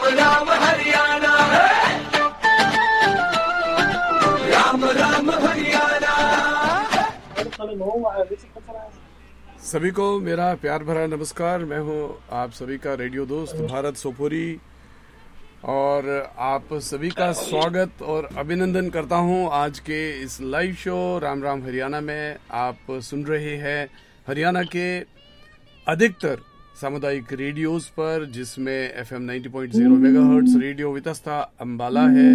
राम हरियाणा, राम राम हरियाणा। सभी को मेरा प्यार भरा नमस्कार। मैं हूं आप सभी का रेडियो दोस्त भारत सोपोरी और आप सभी का स्वागत और अभिनंदन करता हूं आज के इस लाइव शो राम राम हरियाणा में। आप सुन रहे हैं हरियाणा के अधिकतर सामुदायिक रेडियोस पर, जिसमें FM 90.0 megahertz radio Vitasta Ambala है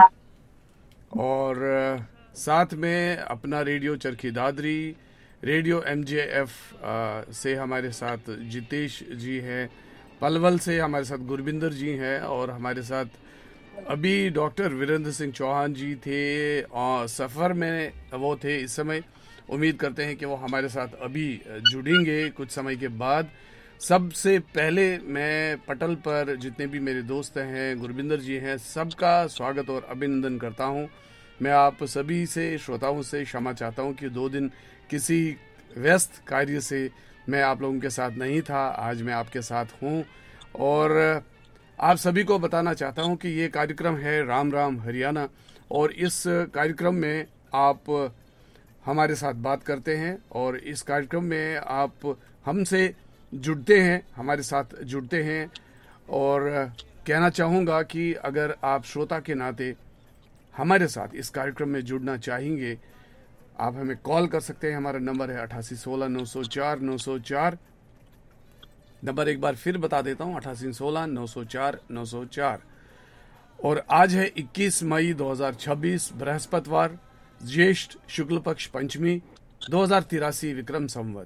और साथ में अपना radio Charkhi Dadri, radio MJF से हमारे साथ जितेश जी हैं, पलवल से हमारे साथ गुरबिंदर जी हैं और हमारे साथ अभी डॉक्टर वीरेंद्र सिंह चौहान जी थे और सफ़र में वो थे इस समय। उम्मीद करते हैं कि वो हमारे साथ अभी जुड़ेंगे कुछ समय के बाद। सबसे पहले मैं पटल पर जितने भी मेरे दोस्त हैं, गुरबिंदर जी हैं, सबका स्वागत और अभिनंदन करता हूं। मैं आप सभी से, श्रोताओं से क्षमा चाहता हूं कि 2 दिन किसी व्यस्त कार्य से मैं आप लोगों के साथ नहीं था। आज मैं आपके साथ हूं और आप सभी को बताना चाहता हूं कि ये कार्यक्रम है राम राम हरियाणा और इस कार्यक्रम में आप हमारे साथ बात करते हैं और इस कार्यक्रम में आप हमसे जुड़ते हैं, हमारे साथ जुड़ते हैं। और कहना चाहूँगा कि अगर आप श्रोता के नाते हमारे साथ इस कार्यक्रम में जुड़ना चाहेंगे, आप हमें कॉल कर सकते हैं। हमारा नंबर है 8816 904 904। नंबर एक बार फिर बता देता हूँ, 8816 904 904। और आज है 21 मई 2026 बृहस्पतिवार, ज्येष्ठ शुक्ल पक्ष पंचमी 2083 विक्रम संवत।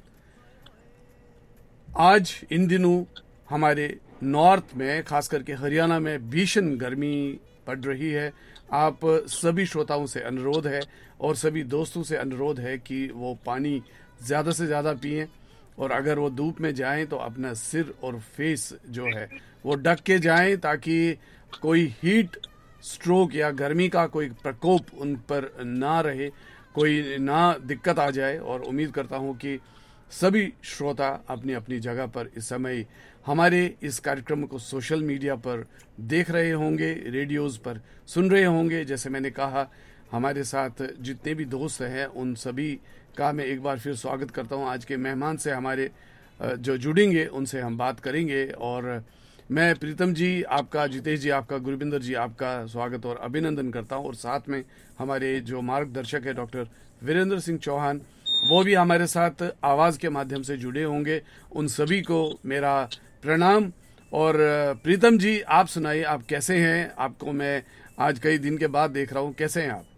आज इन दिनों हमारे नॉर्थ में, खास करके हरियाणा में भीषण गर्मी पड़ रही है। आप सभी श्रोताओं से अनुरोध है और सभी दोस्तों से अनुरोध है कि वो पानी ज़्यादा से ज़्यादा पिएं और अगर वो धूप में जाएं तो अपना सिर और फेस जो है वो ढक के जाएं, ताकि कोई हीट स्ट्रोक या गर्मी का कोई प्रकोप उन पर ना रहे, कोई ना दिक्कत आ जाए। और उम्मीद करता हूं कि सभी श्रोता अपनी अपनी जगह पर इस समय हमारे इस कार्यक्रम को सोशल मीडिया पर देख रहे होंगे, रेडियोज़ पर सुन रहे होंगे। जैसे मैंने कहा, हमारे साथ जितने भी दोस्त हैं उन सभी का मैं एक बार फिर स्वागत करता हूं। आज के मेहमान से हमारे जो जुड़ेंगे उनसे हम बात करेंगे और मैं प्रीतम जी आपका, जितेश जी आपका, गुरबिंदर जी आपका स्वागत और अभिनंदन करता हूं। और साथ में हमारे जो मार्गदर्शक है डॉक्टर वीरेंद्र सिंह चौहान, वो भी हमारे साथ आवाज़ के माध्यम से जुड़े होंगे। उन सभी को मेरा प्रणाम। और प्रीतम जी, आप सुनाइए, आप कैसे हैं? आपको मैं आज कई दिन के बाद देख रहा हूं, कैसे हैं आप?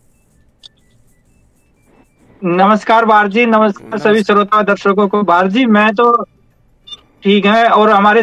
नमस्कार बार जी, नमस्कार सभी श्रोता दर्शकों को। बार जी मैं तो ठीक है और हमारे